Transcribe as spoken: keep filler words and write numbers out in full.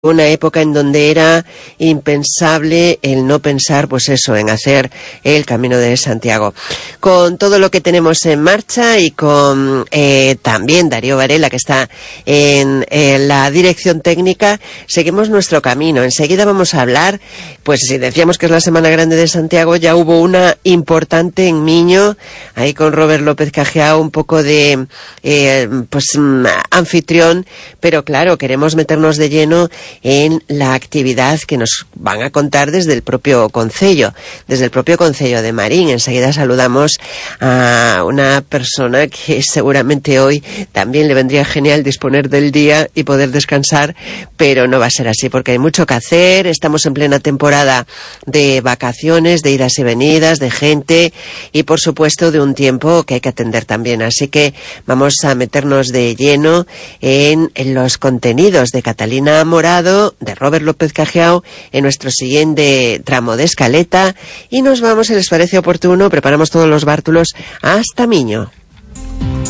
Una época en donde era impensable el no pensar, pues eso, en hacer el Camino de Santiago. Con todo lo que tenemos en marcha y con eh, también Darío Varela, que está en, en la dirección técnica, seguimos nuestro camino. Enseguida vamos a hablar, pues si decíamos que es la Semana Grande de Santiago, ya hubo una importante en Miño, ahí con Robert López Cajiao, un poco de eh, pues anfitrión, pero claro, queremos meternos de lleno en la actividad que nos van a contar desde el propio concello, desde el propio concello de Marín. Enseguida saludamos a una persona que seguramente hoy también le vendría genial disponer del día y poder descansar, pero no va a ser así porque hay mucho que hacer. Estamos en plena temporada de vacaciones, de idas y venidas, de gente y por supuesto de un tiempo que hay que atender también. Así que vamos a meternos de lleno en, en los contenidos de Catalina Morado, de Robert López Cajiao, en nuestro siguiente tramo de escaleta, y nos vamos, si les parece oportuno, preparamos todos los bártulos hasta Miño.